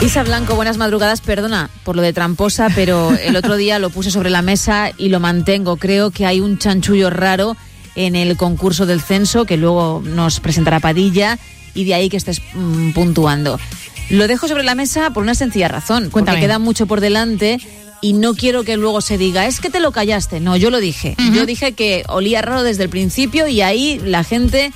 Isa Blanco, buenas madrugadas. Perdona por lo de tramposa, pero el otro día lo puse sobre la mesa y lo mantengo. Creo que hay un chanchullo raro en el concurso del censo que luego nos presentará Padilla, y de ahí que estés puntuando. Lo dejo sobre la mesa por una sencilla razón. Cuéntame. Porque queda mucho por delante y no quiero que luego se diga, es que te lo callaste. No, yo lo dije. Uh-huh. Yo dije que olía raro desde el principio y ahí la gente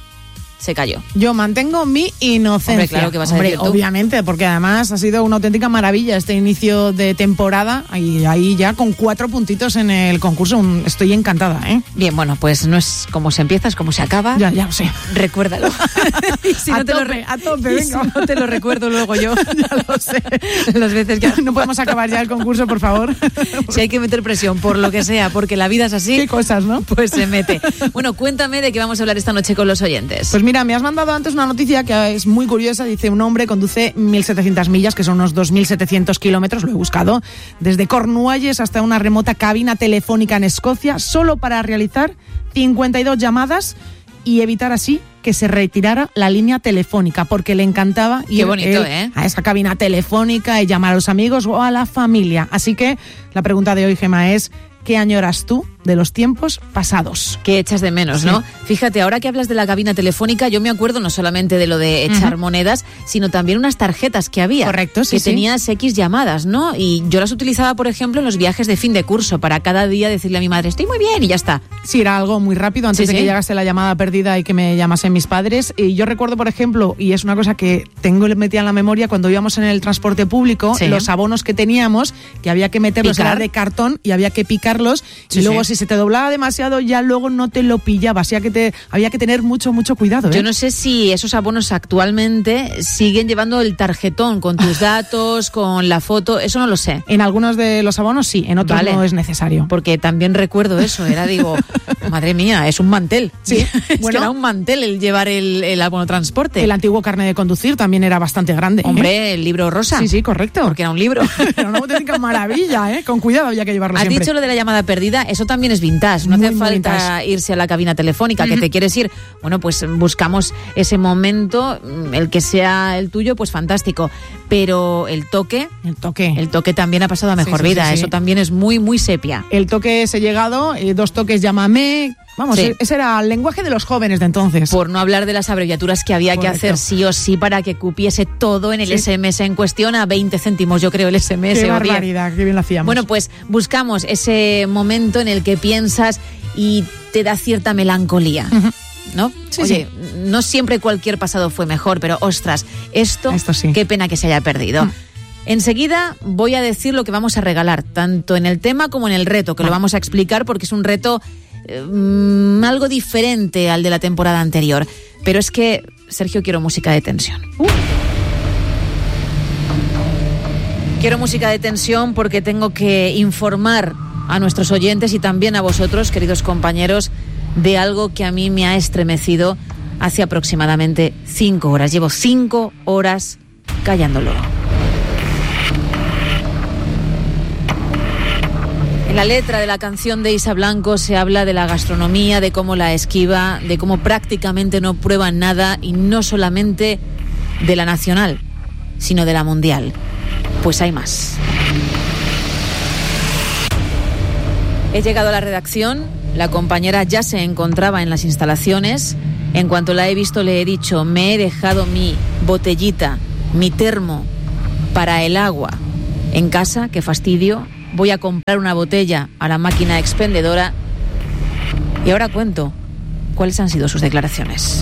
se cayó. Yo mantengo mi inocencia. Hombre, claro que vas a decir tú. Obviamente, porque además ha sido una auténtica maravilla este inicio de temporada y ahí ya con 4 puntitos en el concurso. Estoy encantada, ¿eh? Bien, bueno, pues no es como se empieza, es como se acaba. Ya lo sé. Recuérdalo. Y si A no tope, y venga. si no te lo recuerdo luego yo. Ya lo sé. Las veces que No podemos acabar ya el concurso, por favor. si hay que meter presión por lo que sea, porque la vida es así. Qué cosas, ¿no? Pues se mete. Bueno, cuéntame de qué vamos a hablar esta noche con los oyentes. Pues mira, me has mandado antes una noticia que es muy curiosa. Dice, un hombre conduce 1.700 millas, que son unos 2.700 kilómetros, lo he buscado, desde Cornualles hasta una remota cabina telefónica en Escocia, solo para realizar 52 llamadas y evitar así que se retirara la línea telefónica, porque le encantaba ir Qué bonito, ¿eh? a esa cabina telefónica y llamar a los amigos o a la familia. Así que la pregunta de hoy, Gemma, es ¿qué añoras tú de los tiempos pasados? ¿Qué echas de menos, Sí. no? Fíjate, ahora que hablas de la cabina telefónica, yo me acuerdo no solamente de lo de echar monedas, sino también unas tarjetas que había. Correcto, sí, que sí. tenías X llamadas, ¿no? Y yo las utilizaba, por ejemplo, en los viajes de fin de curso, para cada día decirle a mi madre, estoy muy bien, y ya está. Sí, era algo muy rápido antes Sí, de que sí. llegase la llamada perdida y que me llamasen mis padres. Y yo recuerdo, por ejemplo, y es una cosa que tengo metida en la memoria, cuando íbamos en el transporte público, Sí. los abonos que teníamos, que había que meterlos, Picar. era de cartón y había que picarlos. Sí, y luego sí. si se te doblaba demasiado, ya luego no te lo pillabas. Había que tener mucho cuidado, ¿eh? Yo no sé si esos abonos actualmente siguen llevando el tarjetón con tus datos, con la foto, eso no lo sé. En algunos de los abonos sí, en otros Vale. no es necesario. Porque también recuerdo eso, digo, madre mía, es un mantel. Sí. Es Bueno. que era un mantel el llevar el abono transporte. El antiguo carnet de conducir también era bastante grande. ¿eh? Hombre, el libro rosa. Sí, correcto. Porque era un libro. Era una auténtica maravilla, ¿eh? Con cuidado había que llevarlo Has siempre. dicho lo de la llamada perdida, eso también es vintage. No Muy, hace muy falta vintage. irse a la cabina telefónica, que te quieres ir. Bueno, pues buscamos ese momento, el que sea el tuyo, pues fantástico. Pero el toque El toque también ha pasado a mejor Sí, sí, vida. sí, sí. Eso también es muy sepia. El toque ese llegado, 2 toques llámame. Vamos, Sí. ese era el lenguaje de los jóvenes de entonces. Por no hablar de las abreviaturas que había Correcto. que hacer sí o sí para que cupiese todo en el Sí. SMS en cuestión, a 20 céntimos, yo creo, el SMS. Qué o 10. barbaridad, qué bien lo hacíamos. Bueno, pues buscamos ese momento en el que piensas y te da cierta melancolía, ¿no? Sí, Oye, no siempre cualquier pasado fue mejor, pero ostras, esto sí. qué pena que se haya perdido. Enseguida voy a decir lo que vamos a regalar, tanto en el tema como en el reto, que lo vamos a explicar porque es un reto algo diferente al de la temporada anterior. Pero es que, Sergio, quiero música de tensión. Quiero música de tensión porque tengo que informar a nuestros oyentes y también a vosotros, queridos compañeros, de algo que a mí me ha estremecido hace aproximadamente 5 horas. Llevo 5 horas callándolo. En la letra de la canción de Isa Blanco se habla de la gastronomía, de cómo la esquiva, de cómo prácticamente no prueban nada, y no solamente de la nacional, sino de la mundial. Pues hay más. He llegado a la redacción, la compañera ya se encontraba en las instalaciones. En cuanto la he visto le he dicho, me he dejado mi botellita, mi termo para el agua en casa, qué fastidio. Voy a comprar una botella a la máquina expendedora. Y ahora cuento cuáles han sido sus declaraciones.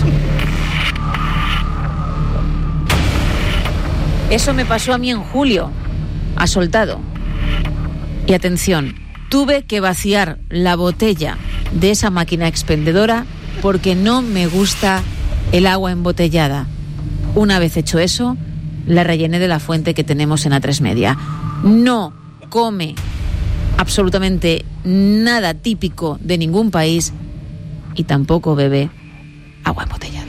Eso me pasó a mí en julio. Ha soltado. Y atención, tuve que vaciar la botella de esa máquina expendedora porque no me gusta el agua embotellada. Una vez hecho eso, la rellené de la fuente que tenemos en A3 Media. No come absolutamente nada típico de ningún país y tampoco bebe agua embotellada.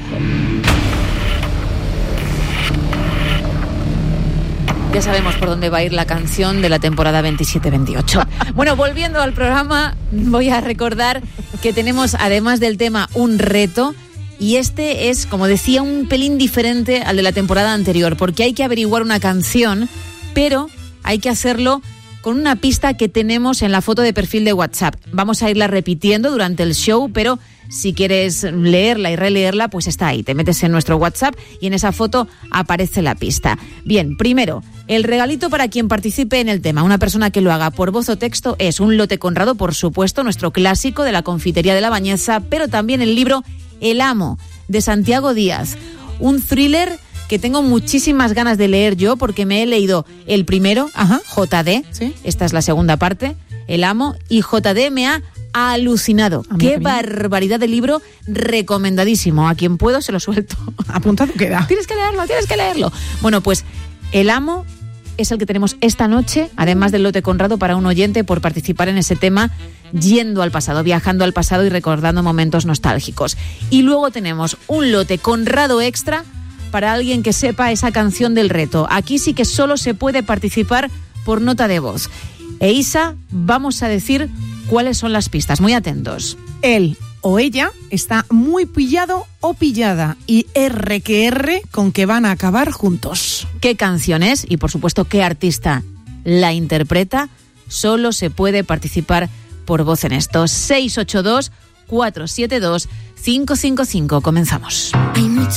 Ya sabemos por dónde va a ir la canción de la temporada 27-28. Bueno, volviendo al programa, voy a recordar que tenemos, además del tema, un reto. Y este es, como decía, un pelín diferente al de la temporada anterior, porque hay que averiguar una canción, pero hay que hacerlo con una pista que tenemos en la foto de perfil de WhatsApp. Vamos a irla repitiendo durante el show, pero si quieres leerla y releerla, pues está ahí. Te metes en nuestro WhatsApp y en esa foto aparece la pista. Bien, primero, el regalito para quien participe en el tema, una persona que lo haga por voz o texto, es un lote Conrado, por supuesto, nuestro clásico de la Confitería de la Bañeza, pero también el libro El Amo, de Santiago Díaz. Un thriller que tengo muchísimas ganas de leer yo, porque me he leído el primero, JD, ¿sí? Esta es la segunda parte, El Amo, y JD me ha alucinado. ¡Qué barbaridad de libro! Recomendadísimo. A quien puedo se lo suelto. Apuntado queda. Tienes que leerlo. Bueno, pues El Amo es el que tenemos esta noche, además del lote Conrado para un oyente por participar en ese tema, yendo al pasado, viajando al pasado y recordando momentos nostálgicos. Y luego tenemos un lote Conrado extra para alguien que sepa esa canción del reto. Aquí sí que solo se puede participar por nota de voz. E Isa, vamos a decir cuáles son las pistas. Muy atentos. Él o ella está muy pillado o pillada, y R que R con que van a acabar juntos. ¿Qué canción es? Y por supuesto, ¿qué artista la interpreta? Solo se puede participar por voz en esto. 682-472-555. Comenzamos.